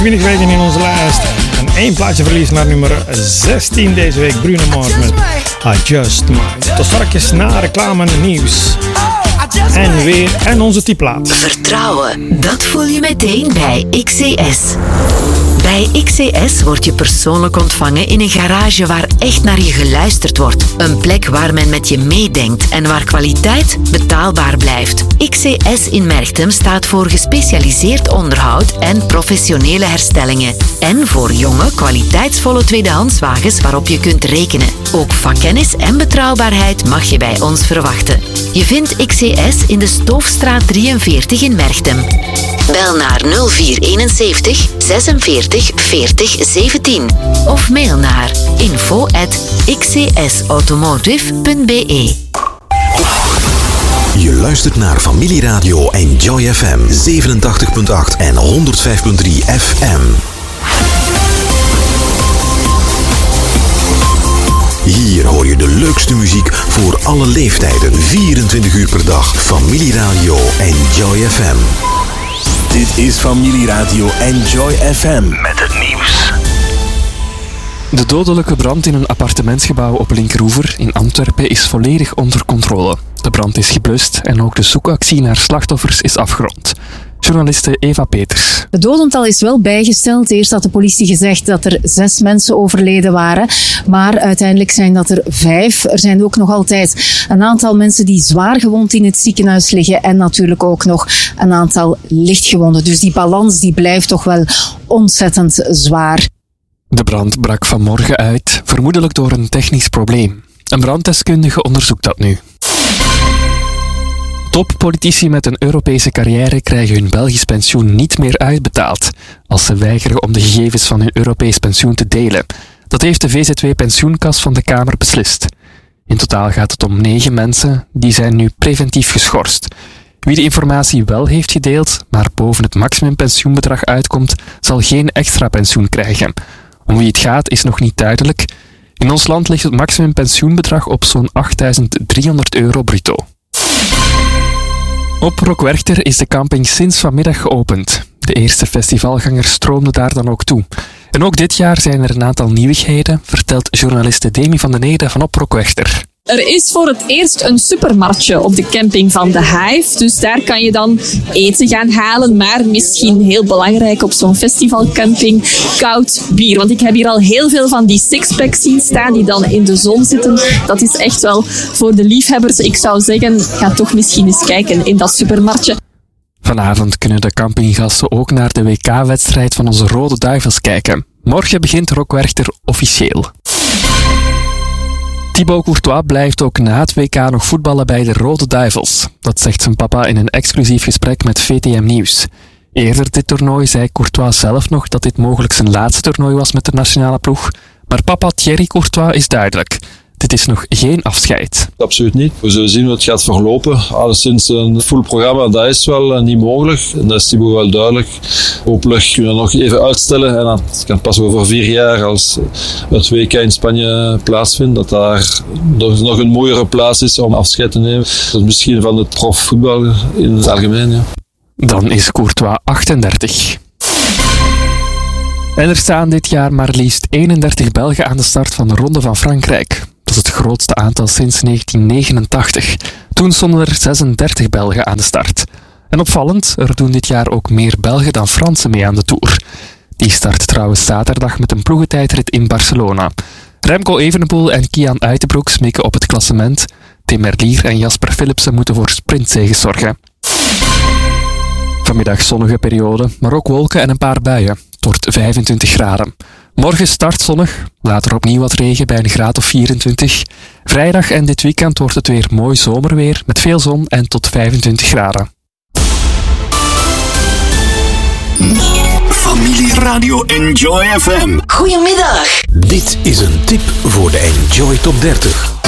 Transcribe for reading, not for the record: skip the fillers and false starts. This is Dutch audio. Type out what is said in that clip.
20 weken in onze lijst. En 1 plaatje verlies naar nummer 16 deze week. Bruno Mars met I Just Might. Tot straks na reclame en nieuws. En weer en onze typlaat. Vertrouwen, dat voel je meteen bij XCS. Bij XCS word je persoonlijk ontvangen in een garage waar echt naar je geluisterd wordt. Een plek waar men met je meedenkt en waar kwaliteit betaalbaar blijft. XCS in Merchtem staat voor gespecialiseerd onderhoud en professionele herstellingen. En voor jonge, kwaliteitsvolle tweedehandswagens waarop je kunt rekenen. Ook vakkennis en betrouwbaarheid mag je bij ons verwachten. Je vindt XCS in de Stoofstraat 43 in Merchtem. Bel naar 0471 46 40 17 of mail naar info@xcsautomotive.be. Je luistert naar Familieradio Enjoy FM 87.8 en 105.3 FM. Hier hoor je de leukste muziek voor alle leeftijden, 24 uur per dag. Familieradio Enjoy FM. Dit is Familieradio Enjoy FM met het nieuws. De dodelijke brand in een appartementsgebouw op Linkeroever in Antwerpen is volledig onder controle. De brand is geblust en ook de zoekactie naar slachtoffers is afgerond. Journaliste Eva Peters. Het dodental is wel bijgesteld. Eerst had de politie gezegd dat er 6 mensen overleden waren. Maar uiteindelijk zijn dat er 5. Er zijn ook nog altijd een aantal mensen die zwaar gewond in het ziekenhuis liggen. En natuurlijk ook nog een aantal lichtgewonden. Dus die balans die blijft toch wel ontzettend zwaar. De brand brak vanmorgen uit, vermoedelijk door een technisch probleem. Een branddeskundige onderzoekt dat nu. Toppolitici met een Europese carrière krijgen hun Belgisch pensioen niet meer uitbetaald als ze weigeren om de gegevens van hun Europees pensioen te delen. Dat heeft de VZW-pensioenkas van de Kamer beslist. In totaal gaat het om 9 mensen, die zijn nu preventief geschorst. Wie de informatie wel heeft gedeeld, maar boven het maximumpensioenbedrag uitkomt, zal geen extra pensioen krijgen. Om wie het gaat is nog niet duidelijk. In ons land ligt het maximumpensioenbedrag op zo'n €8.300 bruto. Op Rockwerchter is de camping sinds vanmiddag geopend. De eerste festivalgangers stroomden daar dan ook toe. En ook dit jaar zijn er een aantal nieuwigheden, vertelt journaliste Demi van den Ede van op Rockwerchter. Er is voor het eerst een supermarktje op de camping van de Hive. Dus daar kan je dan eten gaan halen. Maar misschien heel belangrijk op zo'n festivalcamping, koud bier. Want ik heb hier al heel veel van die sixpacks zien staan die dan in de zon zitten. Dat is echt wel voor de liefhebbers. Ik zou zeggen, ga toch misschien eens kijken in dat supermarktje. Vanavond kunnen de campinggasten ook naar de WK-wedstrijd van onze Rode Duivels kijken. Morgen begint Rockwerchter officieel. Thibaut Courtois blijft ook na het WK nog voetballen bij de Rode Duivels. Dat zegt zijn papa in een exclusief gesprek met VTM Nieuws. Eerder dit toernooi zei Courtois zelf nog dat dit mogelijk zijn laatste toernooi was met de nationale ploeg. Maar papa Thierry Courtois is duidelijk. Dit is nog geen afscheid. Absoluut niet. We zullen zien hoe het gaat verlopen. Alleszins een full programma, dat is wel niet mogelijk. En dat is Thibaut wel duidelijk. Hopelijk kunnen we nog even uitstellen. En dan kan pas over 4 jaar, als het WK in Spanje plaatsvindt, dat daar nog een mooiere plaats is om afscheid te nemen. Dat is misschien van het profvoetbal in het algemeen. Ja. Dan is Courtois 38. En er staan dit jaar maar liefst 31 Belgen aan de start van de Ronde van Frankrijk. Dat is het grootste aantal sinds 1989. Toen stonden er 36 Belgen aan de start. En opvallend, er doen dit jaar ook meer Belgen dan Fransen mee aan de Tour. Die start trouwens zaterdag met een ploegentijdrit in Barcelona. Remco Evenepoel en Kian Uitenbroek smeken op het klassement. Tim Merlier en Jasper Philipsen moeten voor sprintzeges zorgen. Vanmiddag zonnige periode, maar ook wolken en een paar buien. Het wordt 25 graden. Morgen start zonnig, later opnieuw wat regen bij een graad of 24. Vrijdag en dit weekend wordt het weer mooi zomerweer met veel zon en tot 25 graden. Familieradio Enjoy FM. Goedemiddag. Dit is een tip voor de Enjoy Top 30.